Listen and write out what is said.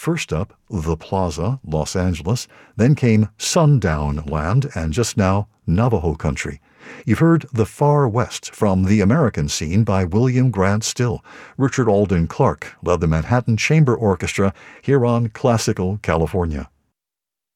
First up, The Plaza, Los Angeles. Then came Sundown Land, and just now, Navajo Country. You've heard The Far West from The American Scene by William Grant Still. Richard Alden Clark led the Manhattan Chamber Orchestra here on Classical California.